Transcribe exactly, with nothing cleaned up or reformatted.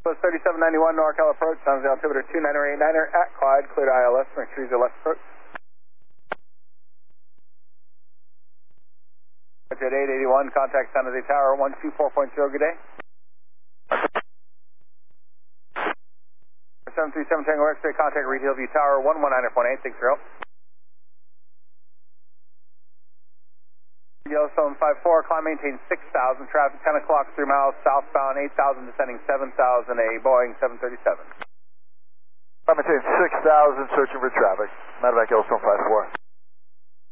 Southwest thirty-seven ninety-one, NorCal approach, San Jose altimeter two niner eight niner at Clyde, clear to I L S, McTree's left approach. Jet eight eighty-one, contact San Jose Tower one two four point zero, good day. seven three seven Tango X-ray, contact Reed Hillview Tower one one nine point eight, thanks for help. Yellowstone five four, climb maintain six thousand, traffic ten o'clock, three miles, southbound eight thousand, descending seven thousand, a Boeing seven thirty-seven. Climb maintain six thousand, searching for traffic. Medevac Yellowstone five four.